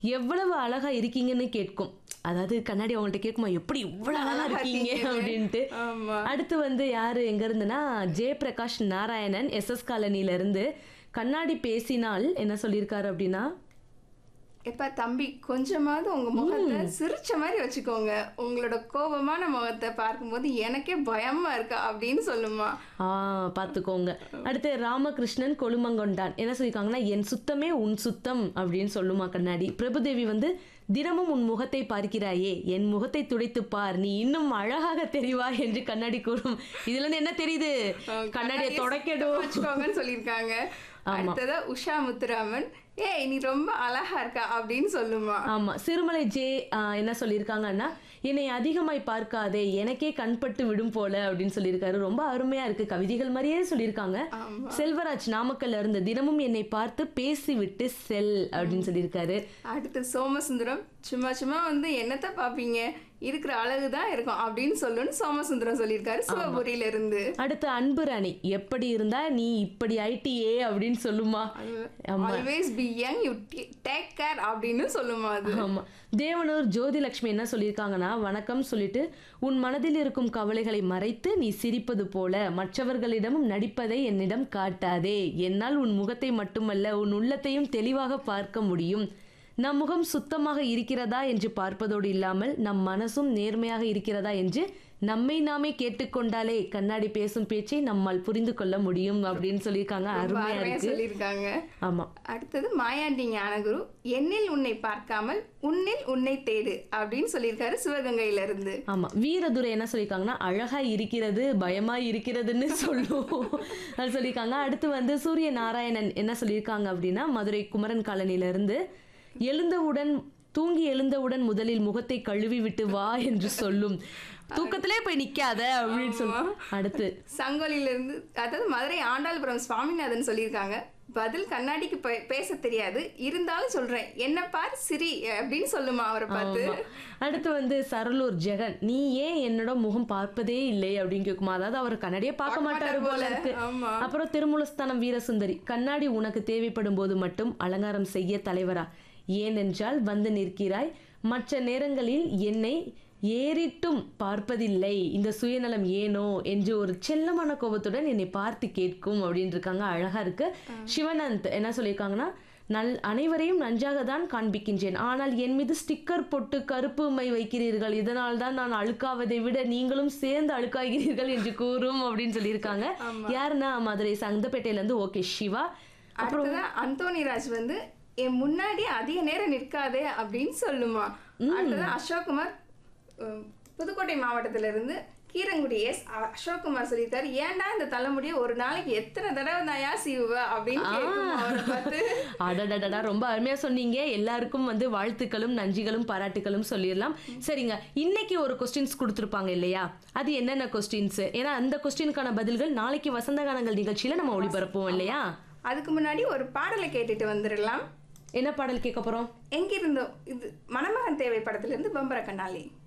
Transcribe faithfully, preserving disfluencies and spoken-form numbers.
எவ்வளவு அழகா இருக்கீங்கன்னு கேட்கும். அதாவது கண்ணாடி அவங்கள்ட்ட கேட்குமா எப்படி இவ்வளவு அழகா இருக்கீங்க அப்படின்ட்டு. ஆமா. அடுத்து வந்து யாரு எங்க இருந்துன்னா ஜெயபிரகாஷ் நாராயணன் எஸ்எஸ் காலனில இருந்து கண்ணாடி பேசினால் என்ன சொல்லியிருக்காரு அப்படின்னா, எப்ப தம்பி கொஞ்சமாவது உங்க முகத்தை சிரிச்ச மாதிரி வச்சுக்கோங்க. உங்களோட கோபமான முகத்தை பார்க்கும்போது எனக்கே பயமா இருக்கா அப்படின்னு சொல்லுமா. ஆ பார்த்துக்கோங்க. அடுத்து ராமகிருஷ்ணன் கொழுமங்கொண்டான் என்ன சொல்லியிருக்காங்கன்னா, என் சுத்தமே உன் சுத்தம் அப்படின்னு சொல்லுமா கண்ணாடி. பிரபுதேவி வந்து தினமும் உன் முகத்தை பார்க்கிறாயே, என் முகத்தை துடைத்து பார், நீ இன்னும் அழகாக தெரிவாய் என்று கண்ணாடி கூறும். இதுல இருந்து என்ன தெரியுது, கண்ணாடியை தொடக்கணும் வச்சுக்கோங்கன்னு சொல்லியிருக்காங்க. அடுத்ததா உஷா முத்துராமன், ஏய் நீ ரொம்ப அழகா இருக்கா அப்படின்னு சொல்லுமா. ஆமா. சிறுமலை ஜே என்ன சொல்லியிருக்காங்கன்னா, என்னை அதிகமாய் பார்க்காதே, எனக்கே கண்பட்டு விடும் போல அப்படின்னு சொல்லியிருக்காரு. ரொம்ப அருமையா இருக்கு, கவிதைகள் மாதிரியே சொல்லியிருக்காங்க. செல்வராஜ் நாமக்கல்ல இருந்து தினமும் என்னை பார்த்து பேசி விட்டு செல் அப்படின்னு சொல்லியிருக்காரு. அடுத்து சோமசுந்தரம், சும்மா சும்மா வந்து என்னத்த பாப்பீங்க, இருக்கிற அழகுதான் இருக்கும் அப்படின்னு சொல்லுன்னு சோமசுந்தரம் சொல்லியிருக்காரு சிவபுரியில இருந்து. அடுத்து அன்பு ராணி, எப்படி இருந்தா நீ இப்படி ஐடியே அப்படின்னு சொல்லுமா. Always be young you take care அப்படின்னு சொல்லுமா அது. ஆமா. தேவனூர் ஜோதிலட்சுமி என்ன சொல்லியிருக்காங்கன்னா, வணக்கம் சொல்லிட்டு உன் மனதில் இருக்கும் கவலைகளை மறைத்து நீ சிரிப்பது போல மற்றவர்களிடமும் நடிப்பதை என்னிடம் காட்டாதே, என்னால் உன் முகத்தை மட்டுமல்ல உன் உள்ளத்தையும் தெளிவாக பார்க்க முடியும். நம் முகம் சுத்தமாக இருக்கிறதா என்று பார்ப்பதோடு இல்லாமல் நம் மனசும் நேர்மையாக இருக்கிறதா என்று நம்மை நாமே கேட்டுக்கொண்டாலே கண்ணாடி பேசும் பேச்சை நம்மால் புரிந்து கொள்ள முடியும் அப்படின்னு சொல்லியிருக்காங்க. அருமையா சொல்லியிருக்காங்க. ஆமா. அடுத்தது மாயாண்டி ஞானகுரு, என்னில் உன்னை பார்க்காமல் உன்னில் உன்னை தேடு அப்படின்னு சொல்லியிருக்காரு சிவகங்கையில இருந்து. ஆமா. வீரதுரை என்ன சொல்லியிருக்காங்கன்னா, அழகா இருக்கிறது பயமா இருக்கிறதுன்னு சொல்லுவோம் அது சொல்லியிருக்காங்க. அடுத்து வந்து சூரிய நாராயணன் என்ன சொல்லியிருக்காங்க அப்படின்னா, மதுரை குமரன் காலனில இருந்து எழுந்தவுடன் தூங்கி எழுந்தவுடன் முதலில் முகத்தை கழுவி விட்டு வா என்று சொல்லும், தூக்கத்திலே போய் நிக்காத அப்படின்னு சொல்லுவோம். அடுத்து சங்கோலில இருந்து, அதாவது மதுரை ஆண்டாள்புரம் சுவாமிநாதன் சொல்லியிருக்காங்க, பதில் கண்ணாடிக்கு பேச தெரியாது இருந்தாலும் சொல்றேன், என்ன பார் சிரி அப்படின்னு சொல்லுமா அவரை பார்த்து. அடுத்து வந்து சரளூர் ஜெகன், நீ ஏன் என்னோட முகம் பார்ப்பதே இல்லை அப்படின்னு கேட்குமா. அதாவது அவர் கண்ணாடியே பார்க்க மாட்டாரு போல இருக்கு. அப்புறம் திருமூலஸ்தானம் வீரசுந்தரி, கண்ணாடி உனக்கு தேவைப்படும் போது மட்டும் அலங்காரம் செய்ய தலைவரா, ஏனென்றால் வந்து நிற்கிறாய், மற்ற நேரங்களில் என்னை ஏறிட்டும் பார்ப்பதில்லை, இந்த சுயநலம் ஏனோ என்று ஒரு செல்லமான கோபத்துடன் என்னை பார்த்து கேட்கும் அப்படின்னு இருக்காங்க. அழகா இருக்கு. சிவனந்த் என்ன சொல்லியிருக்காங்கன்னா, நல் அனைவரையும் நன்றாக தான் காண்பிக்கின்றேன், ஆனால் என் மீது ஸ்டிக்கர் போட்டு கருப்பு மை வைக்கிறீர்கள், இதனால் தான் நான் அழுக்காவதை விட நீங்களும் சேர்ந்து அழுக்காகிறீர்கள் என்று கூறும் அப்படின்னு சொல்லியிருக்காங்க. யாருன்னா மதுரை சந்தப்பேட்டையில இருந்து ஓகே சிவா. அப்புறம் அந்தோனிராஜ் வந்து, என் முன்னாடி அதிக நேரம் நிற்காதே அப்படின்னு சொல்லுமா. அடுத்ததான் அசோக்குமார் புதுக்கோட்டை மாவட்டத்துல இருந்து கீரங்குடி எஸ் அசோக்குமார் சொல்லியிருக்காரு, ஏன்டா இந்த தலைமுடியை ஒரு நாளைக்கு எத்தனை தடவை தாயா சீவுவ அப்படின்னு. அடடடா ரொம்ப அருமையா சொன்னீங்க. எல்லாருக்கும் வந்து வாழ்த்துக்களும் நன்றிகளும் பாராட்டுகளும் சொல்லிடலாம். சரிங்க, இன்னைக்கு ஒரு கொஸ்டின்ஸ் கொடுத்துருப்பாங்க இல்லையா, அது என்னென்ன கொஸ்டின்ஸ், ஏன்னா அந்த கொஸ்டினுக்கான பதில்கள் நாளைக்கு வசந்த கானங்கள் நிகழ்ச்சியில நம்ம ஒளிபரப்போம் இல்லையா. அதுக்கு முன்னாடி ஒரு பாடலை கேட்டுட்டு வந்துடலாம். என்ன பாடல் கேட்க போறோம்? எங்கிருந்தோ இது மணமகன் தேவை படத்துல இருந்து பம்பர கண்ணாலி.